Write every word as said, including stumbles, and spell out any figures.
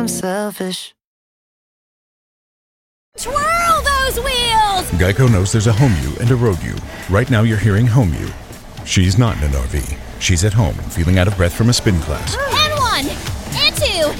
selfish. Twirl those wheels! Geico knows there's a home you and a road you. Right now you're hearing home you. She's not in an R V. She's at home, feeling out of breath from a spin class. And one! And two!